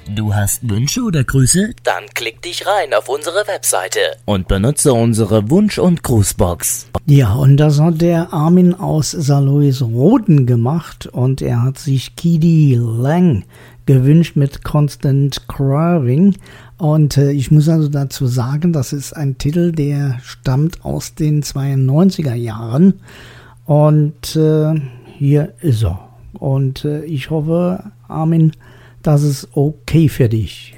Du hast Wünsche oder Grüße? Dann klick dich rein auf unsere Webseite Und benutze unsere Wunsch- und Grußbox. Ja, und das hat der Armin aus Saarlouis-Roden gemacht und er hat sich K.D. Lang gewünscht mit Constant Craving. Und ich muss also dazu sagen, das ist ein Titel, der stammt aus den 92er Jahren. Und hier ist er. Und ich hoffe, Armin, das ist okay für dich.